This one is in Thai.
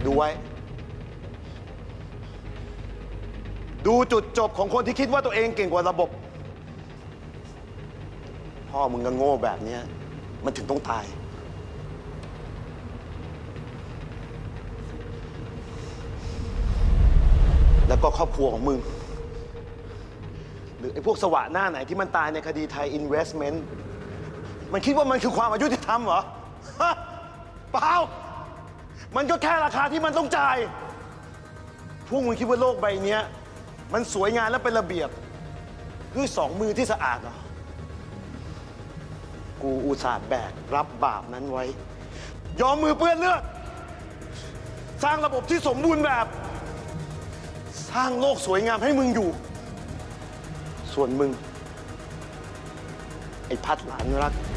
ดูไว้ดูจุดจบของคนที่คิดว่าตัวเองเก่งกว่าระบบพ่อมึงก็โง่แบบนี้มันถึงต้องตายแล้วก็ครอบครัวของมึงหรือไอ้พวกสวะหน้าไหนที่มันตายในคดีไทย Investment มันคิดว่ามันคือความอายุติธรรมเหรอเปล่ามันก็แค่ราคาที่มันต้องจ่ายพวกมึงคิดว่าโลกใบนี้มันสวยงามและเป็นระเบียบด้วยสองมือที่สะอาดเหรอกูอุตส่าห์แบกรับบาปนั้นไว้ยอมมือเปื้อนเลือดสร้างระบบที่สมบูรณ์แบบสร้างโลกสวยงามให้มึงอยู่ส่วนมึงไอ้พัดหลานรัก